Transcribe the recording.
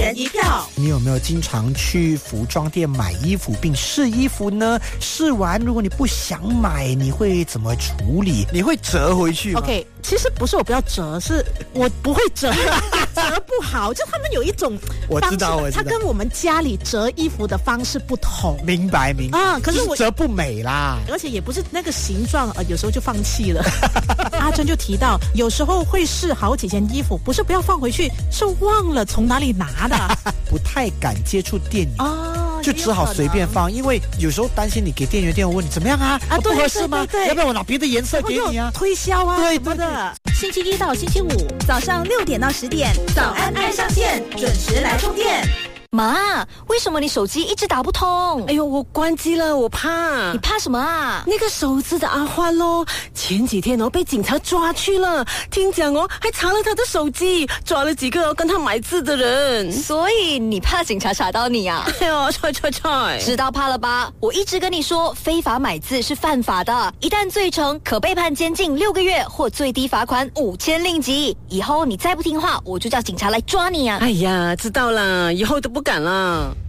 人一票。 你有没有经常去服装店买衣服并试衣服呢？试完如果你不想买，你会怎么处理？你会折回去吗？ OK， 其实不是我不要折，是我不会折，折不好。就他们有一种我知道， 它跟我们家里折衣服的方式不同。 明白啊， 可是我折不美啦， 而且也不是那个形状，有时候就放弃了。阿珍就提到，有时候会试好几件衣服，不是不要放回去，是忘了从哪里拿的， 不太敢接触店员就只好随便放，因为有时候担心你给店员问你怎么样啊，不合适吗？要不要我拿别的颜色给你啊？ 推销啊， 对什么的。 星期一到星期五早上6点到10点，早安爱上线，准时来充电。 妈，为什么你手机一直打不通？ 哎呦，我关机了，我怕。 你怕什么啊？ 那个手指的阿欢咯，前几天被警察抓去了，听讲还查了他的手机，抓了几个跟他买字的人。 所以你怕警察查到你啊？ 哎呦， 知道怕了吧？我一直跟你说，非法买字是犯法的，一旦罪成，可被判监禁6个月或最低罚款5000令吉。以后你再不听话，我就叫警察来抓你啊！ 哎呀，知道了，以后都不敢了。